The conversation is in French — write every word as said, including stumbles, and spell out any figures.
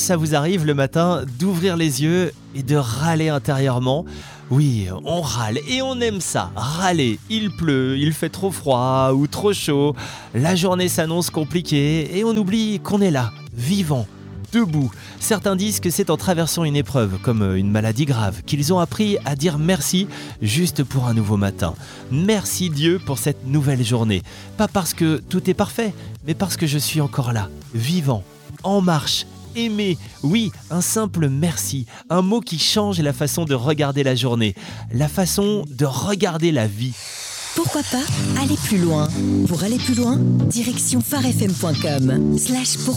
Ça vous arrive le matin d'ouvrir les yeux et de râler intérieurement ? Oui, on râle et on aime ça, râler. Il pleut, il fait trop froid ou trop chaud, la journée s'annonce compliquée et on oublie qu'on est là, vivant, debout. Certains disent que c'est en traversant une épreuve, comme une maladie grave, qu'ils ont appris à dire merci juste pour un nouveau matin. Merci Dieu pour cette nouvelle journée. Pas parce que tout est parfait, mais parce que je suis encore là, vivant, en marche. Aimer, oui, un simple merci, un mot qui change la façon de regarder la journée, la façon de regarder la vie. Pourquoi pas aller plus loin ? Pour aller plus loin, direction phare f m point com slash